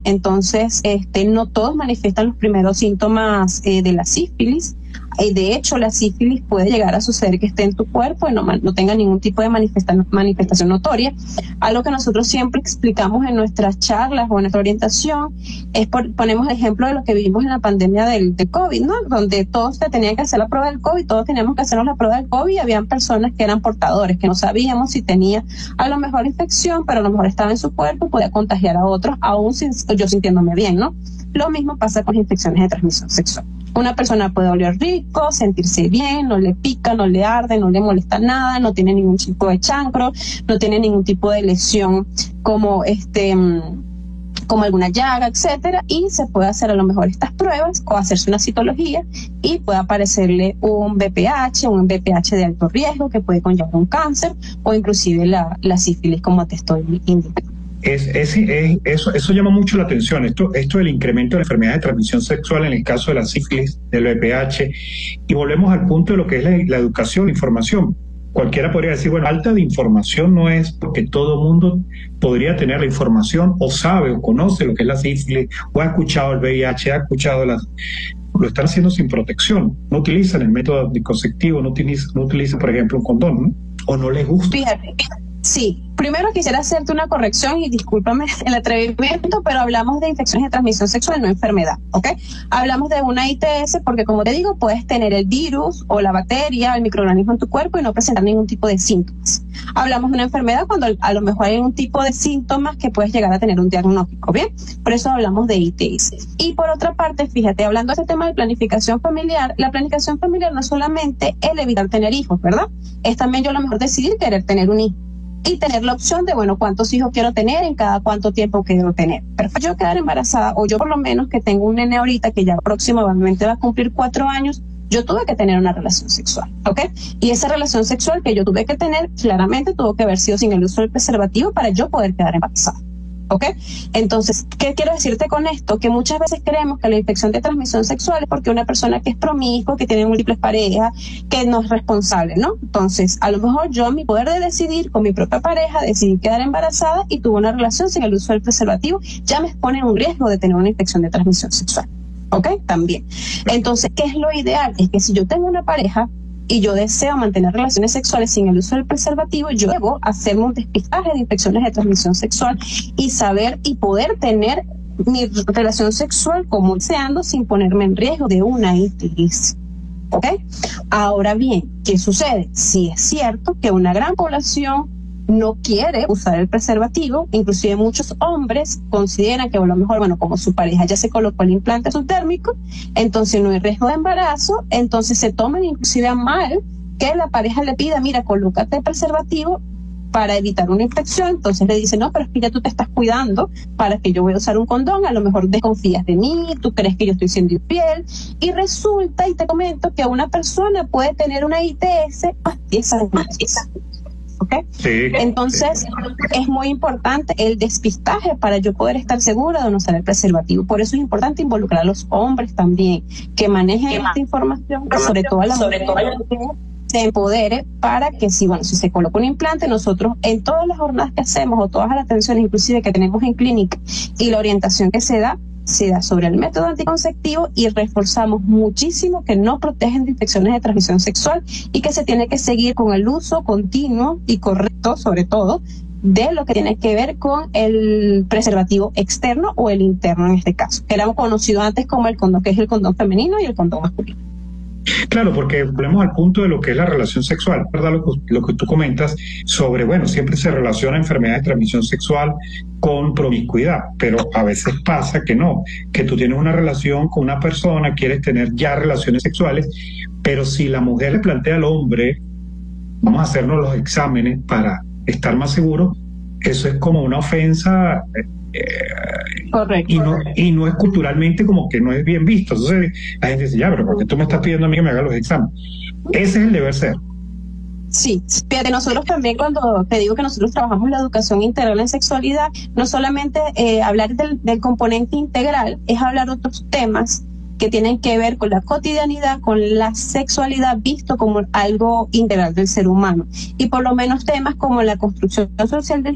Entonces, no todos manifiestan los primeros síntomas de la sífilis. De hecho, la sífilis puede llegar a suceder que esté en tu cuerpo y no tenga ningún tipo de manifestación notoria. Algo que nosotros siempre explicamos en nuestras charlas o en nuestra orientación es ponemos el ejemplo de lo que vivimos en la pandemia del COVID, ¿no? Donde todos tenían que hacer la prueba del COVID, todos teníamos que hacernos la prueba del COVID y habían personas que eran portadores, que no sabíamos si tenía a lo mejor infección, pero a lo mejor estaba en su cuerpo y podía contagiar a otros, aún yo sintiéndome bien, ¿no? Lo mismo pasa con infecciones de transmisión sexual. Una persona puede oler rico, sentirse bien, no le pica, no le arde, no le molesta nada, no tiene ningún tipo de chancro, no tiene ningún tipo de lesión como alguna llaga, etcétera, y se puede hacer a lo mejor estas pruebas o hacerse una citología y puede aparecerle un VPH de alto riesgo que puede conllevar un cáncer o inclusive la sífilis, como te estoy indicando. Eso llama mucho la atención, esto del incremento de la enfermedad de transmisión sexual en el caso de la sífilis, del VPH, y volvemos al punto de lo que es la educación, la información. Cualquiera podría decir, bueno, falta de información no es porque todo el mundo podría tener la información o sabe o conoce lo que es la sífilis o ha escuchado el VIH, ha escuchado lo están haciendo sin protección, no utilizan el método anticonceptivo, no utilizan, por ejemplo, un condón, ¿no? O no les gusta. Fíjate. Sí, primero quisiera hacerte una corrección y discúlpame el atrevimiento, pero hablamos de infecciones de transmisión sexual, no enfermedad, ¿ok? Hablamos de una ITS porque, como te digo, puedes tener el virus o la bacteria, el microorganismo en tu cuerpo y no presentar ningún tipo de síntomas. Hablamos de una enfermedad cuando a lo mejor hay un tipo de síntomas que puedes llegar a tener un diagnóstico, ¿bien? Por eso hablamos de ITS. Y por otra parte, fíjate, hablando de este tema de planificación familiar, la planificación familiar no es solamente el evitar tener hijos, ¿verdad? Es también yo a lo mejor decidir querer tener un hijo. Y tener la opción de, bueno, cuántos hijos quiero tener, en cada cuánto tiempo quiero tener. Perfecto. Yo quedar embarazada, o yo por lo menos que tengo un nene ahorita que ya próximamente va a cumplir 4 años, yo tuve que tener una relación sexual, ¿ok? Y esa relación sexual que yo tuve que tener, claramente tuvo que haber sido sin el uso del preservativo para yo poder quedar embarazada. ¿Ok? Entonces, ¿qué quiero decirte con esto? Que muchas veces creemos que la infección de transmisión sexual es porque una persona que es promiscua, que tiene múltiples parejas, que no es responsable, ¿no? Entonces, a lo mejor yo, en mi poder de decidir con mi propia pareja, decidí quedar embarazada y tuve una relación sin el uso del preservativo, ya me expone en un riesgo de tener una infección de transmisión sexual. ¿Ok? También. Entonces, ¿qué es lo ideal? Es que si yo tengo una pareja y yo deseo mantener relaciones sexuales sin el uso del preservativo, yo debo hacerme un despistaje de infecciones de transmisión sexual y saber y poder tener mi relación sexual como deseando sin ponerme en riesgo de una ITS. ¿Ok? Ahora bien, ¿qué sucede? Sí es cierto que una gran población no quiere usar el preservativo, inclusive muchos hombres consideran que a lo mejor, bueno, como su pareja ya se colocó el implante subdérmico, entonces no hay riesgo de embarazo, entonces se toman inclusive a mal que la pareja le pida, mira, colócate el preservativo para evitar una infección, entonces le dice, no, pero es que ya tú te estás cuidando para que yo voy a usar un condón, a lo mejor desconfías de mí, tú crees que yo estoy siendo infiel, y resulta, y te comento, que una persona puede tener una ITS a 10 años. ¿Okay? Sí, entonces, es muy importante el despistaje para yo poder estar segura de no usar el preservativo. Por eso es importante involucrar a los hombres también, que manejen esta información, sobre todo a la mujer, se empodere para que si se coloca un implante, nosotros en todas las jornadas que hacemos o todas las atenciones inclusive que tenemos en clínica y la orientación que se da sobre el método anticonceptivo y reforzamos muchísimo que no protegen de infecciones de transmisión sexual y que se tiene que seguir con el uso continuo y correcto, sobre todo, de lo que tiene que ver con el preservativo externo o el interno en este caso, que era conocido antes como el condón, que es el condón femenino y el condón masculino. Claro, porque volvemos al punto de lo que es la relación sexual, ¿verdad? Lo que tú comentas sobre, bueno, siempre se relaciona enfermedad de transmisión sexual con promiscuidad, pero a veces pasa que no, que tú tienes una relación con una persona, quieres tener ya relaciones sexuales, pero si la mujer le plantea al hombre, vamos a hacernos los exámenes para estar más seguros, eso es como una ofensa. Correcto. Y no es culturalmente como que no es bien visto. Entonces la gente dice, ya, pero ¿por qué tú me estás pidiendo a mí que me haga los exámenes? Ese es el deber ser. Sí, fíjate, nosotros también cuando te digo que nosotros trabajamos la educación integral en sexualidad, no solamente hablar del componente integral, es hablar otros temas que tienen que ver con la cotidianidad, con la sexualidad visto como algo integral del ser humano. Y por lo menos temas como la construcción social del